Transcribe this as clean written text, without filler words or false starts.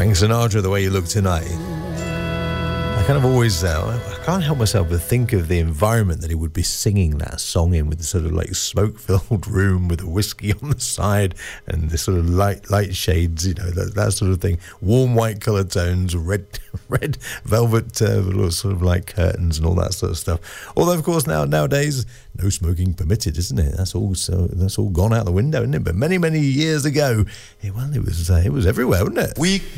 Frank Sinatra, The Way You Look Tonight. I kind of always, I can't help myself but think of the environment that he would be singing that song in, with the sort of like smoke-filled room with a whiskey on the side and the sort of light shades, you know, that sort of thing. Warm white colour tones, red velvet sort of like curtains and all that sort of stuff. Although, of course, nowadays, no smoking permitted, isn't it? That's all gone out the window, isn't it? But many years ago, it was everywhere, wasn't it?